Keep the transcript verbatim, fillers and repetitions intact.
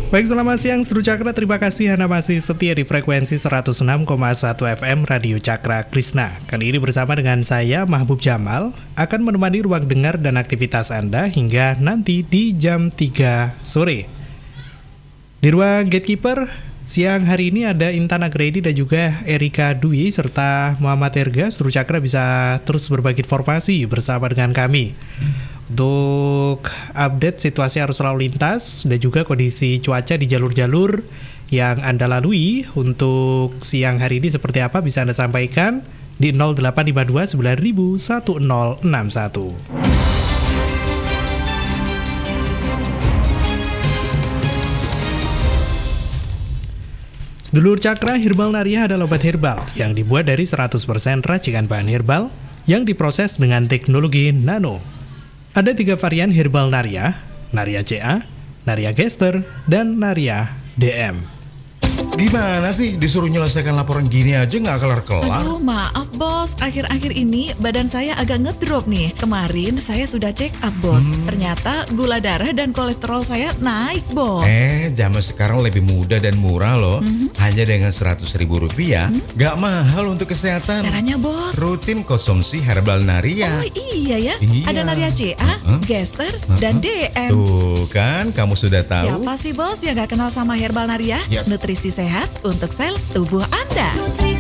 Baik, selamat siang Seru Cakra. Terima kasih Anda masih setia di frekuensi seratus enam koma satu F M Radio Cakra Krishna. Kali ini bersama dengan saya Mahbub Jamal akan menemani ruang dengar dan aktivitas Anda hingga nanti di jam tiga sore. Di ruang Gatekeeper siang hari ini ada Intan Agredi dan juga Erika Dwi serta Muhammad Erga. Seru Cakra bisa terus berbagi informasi bersama dengan kami untuk update situasi arus lalu lintas dan juga kondisi cuaca di jalur-jalur yang Anda lalui. Untuk siang hari ini seperti apa bisa Anda sampaikan di nol delapan lima dua sembilan nol satu nol enam satu. Sedulur Cakra, Herbal Naria adalah obat herbal yang dibuat dari seratus persen racikan bahan herbal yang diproses dengan teknologi nano. Ada tiga varian Herbal Naria, Naria C A, Naria Gester, dan Naria D M. Gimana sih disuruh nyelesaikan laporan gini aja nggak kelar-kelar? Aduh, maaf bos, akhir-akhir ini badan saya agak ngedrop nih. Kemarin saya sudah check up bos, hmm. ternyata gula darah dan kolesterol saya naik bos. Eh, zaman sekarang lebih mudah dan murah loh. Hmm. Hanya dengan seratus ribu rupiah, hmm? nggak mahal untuk kesehatan. Caranya bos? Rutin konsumsi Herbal Naria. Oh iya ya, iya. Ada Naria C A, uh-huh. Gester, uh-huh. dan D M. Tuh kan, kamu sudah tahu. Siapa sih bos yang nggak kenal sama Herbal Naria? Yes. Nutrisi sehat untuk sel tubuh Anda.